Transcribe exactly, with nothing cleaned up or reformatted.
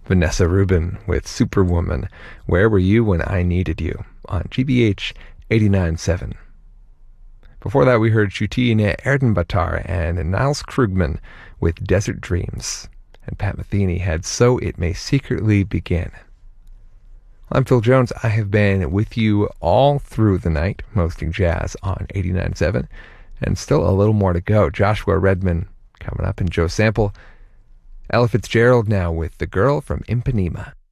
Vanessa Rubin with Superwoman, Where Were You When I Needed You, on G B H eighty-nine point seven. Before that, we heard Shutina Erdenbatar and Niles Krugman with Desert Dreams, and Pat Metheny had So It May Secretly Begin. I'm Phil Jones. I have been with you all through the night, hosting jazz on eighty-nine point seven, and still a little more to go. Joshua Redman coming up, and Joe Sample. Ella Fitzgerald now with The Girl from Ipanema.